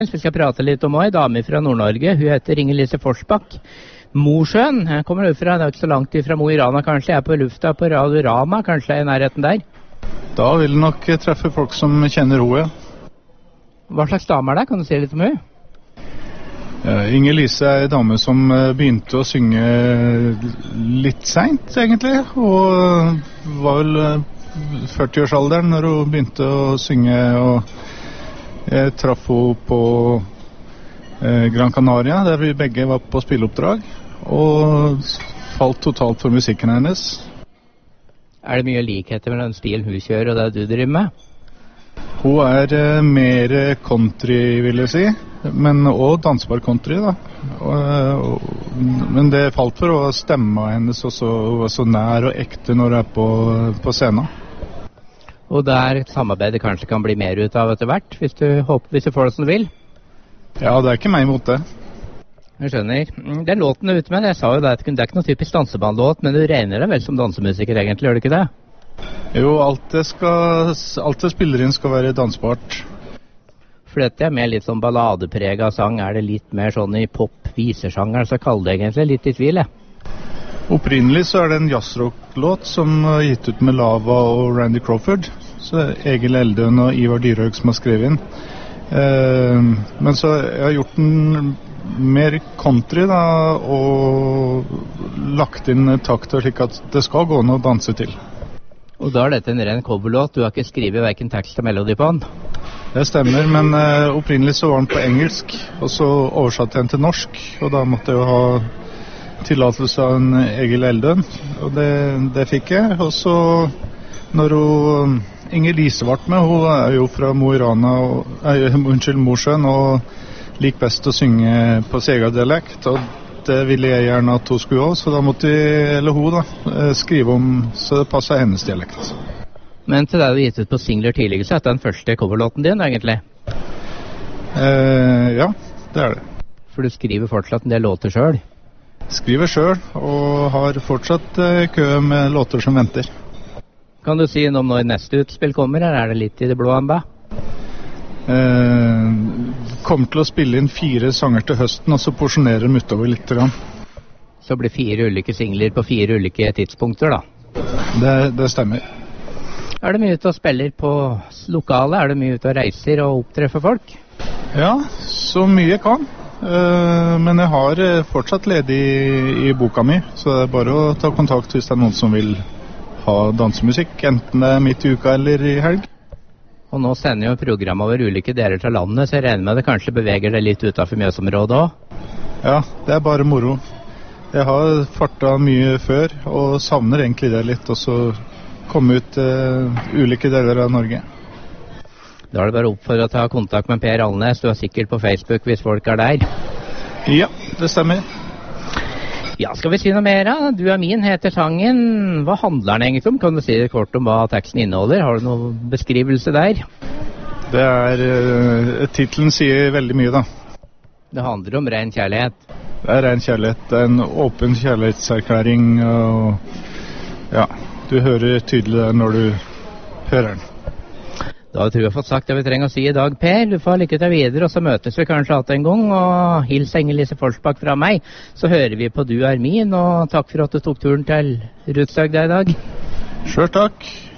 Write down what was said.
Vi skal prate litt om en dame fra Nord-Norge. Hun heter Inger-Lise Forsbakk. Mosjøen. Jeg kommer ut fra, det er ikke så langt fra Mo i Rana, kanskje. Jeg er på lufta på Radio Rama, kanskje i nærheten der. Da vil du nok treffe folk som kjenner henne, ja. Hva slags dame er det? Kan du si litt om henne? Inger-Lise er en dame som begynte å synge litt sent, egentlig. Og var vel 40-årsalderen når hun begynte å synge, og jeg traff henne på Gran Canaria, der vi begge var på spilleoppdrag, og falt totalt for musikken hennes. Er det mye likheter med den stilen hun kjører og det du driver med? Hun er mer country, vil jeg si, men også dansbar country, da. Men det falt for å stemme hennes også, hun var så nær og ekte når hun er på scenen. Og der samarbeidet kanskje kan bli mer ut av etter hvert, hvis du får det som du vil? Ja, det er ikke meg imot det. Jeg skjønner. Den låten du er ute med, jeg sa jo det, det er ikke noe typisk dansebandlåt, men du regner deg vel som dansemusiker egentlig, gjør du ikke det? Jo, alt det spiller inn skal være dansbart. For dette er mer litt sånn balladepreget sang, er det litt mer sånn i pop-visesjanger, så kall det egentlig litt i tvil, jeg. Opprinnelig så er det en jazzrock-låt som er gitt ut med Lava og Randy Crawford. Så det er Egil Eldøen og Ivar Dyrhaug som har skrevet inn. Men så jeg har gjort den mer country da, og lagt inn takter slik at det skal gå an å danse til. Og da er dette en ren coverlåt, du har ikke skrevet hverken tekst og melodi på den? Det stemmer, men opprinnelig så var den på engelsk, og så oversatte jeg den til norsk, og da måtte jeg jo ha tillatelse av en Egil Eldøen, og det fikk jeg. Og så når Inger-Lise ble med, hun er jo fra Mo i Rana, Mosjøen, og liker best å synge på Sega-dialekt, og det ville jeg gjerne at hun skulle også, så da måtte hun skrive om så det passet hennes dialekt. Men til deg du gitt ut på singler tidligere, så er det den første coverlåten din egentlig? Ja, det er det. For du skriver fortsatt en del låter selv? Skriver selv, og har fortsatt kø med låter som venter. Kan du si noe om når neste utspill kommer, eller er det litt i det blå enda? Kommer til å spille inn 4 sanger til høsten, og så porsjonerer dem utover litt. Så blir 4 ulike singler på 4 ulike tidspunkter, da? Det stemmer. Er det mye ute og spiller på lokale? Er det mye ute og reiser og opptreffer folk? Ja, så mye jeg kan. Men jeg har fortsatt ledig i boka mi, så det er bare å ta kontakt hvis det er noen som vil ha dansemusikk, enten det er midt i uka eller i helg. Og nå sender jo program over ulike deler til landet, så jeg regner med det kanskje beveger det litt utenfor Mjøsområdet også? Ja, det er bare moro. Jeg har fartet mye før, og savner egentlig det litt, og så komme ut ulike deler av Norge. Da er det bare oppfordret å ta kontakt med Per Alnes. Du er sikkert på Facebook hvis folk er der. Ja, det stemmer. Ja, skal vi si noe mer? Du er min heter sangen. Hva handler den egentlig om? Kan du si kort om hva teksten inneholder? Har du noen beskrivelse der? Det er, titlen sier veldig mye da. Det handler om ren kjærlighet. Det er ren kjærlighet. Det er en åpen kjærlighetserklæring. Og ja, du hører tydelig det når du hører den. Da tror jeg vi har fått sagt det vi trenger å si i dag, Per. Du får lykke til videre, og så møtes vi kanskje alt en gang. Og hils Inger-Lise Forsbakk fra meg. Så hører vi på Du er min, og takk for at du tok turen til Rudshøgda i dag. Selv takk.